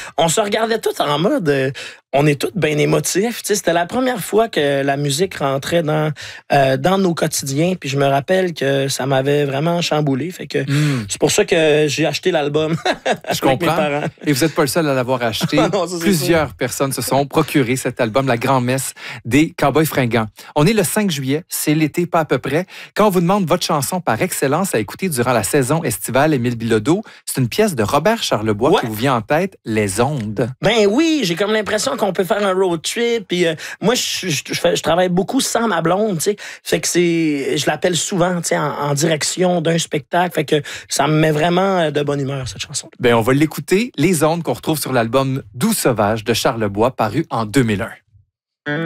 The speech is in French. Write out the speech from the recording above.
on se regardait tous en mode... on est tous bien émotifs. Tu sais, c'était la première fois que la musique rentrait dans nos quotidiens. Puis je me rappelle que ça m'avait vraiment chamboulé. Fait que c'est pour ça que j'ai acheté l'album. Je comprends. Mes parents. Et vous n'êtes pas le seul à l'avoir acheté. Non, ça, Plusieurs personnes se sont procuré cet album, La Grand-Messe des Cowboys Fringants. On est le 5 juillet, c'est l'été, pas à peu près. Quand on vous demande votre chanson par excellence à écouter durant la saison estivale, Émile Bilodeau, c'est une pièce de Robert Charlebois qui vous vient en tête, Les Ondes. Ben oui, j'ai comme l'impression qu'on peut faire un road trip. Puis moi, je travaille beaucoup sans ma blonde, tu sais. Fait que je l'appelle souvent, tu sais, en direction d'un spectacle. Fait que ça me met vraiment de bonne humeur, cette chanson. Ben on va l'écouter, Les Ondes qu'on retrouve sur l'album Doux Sauvage de Charlebois, paru en 2001.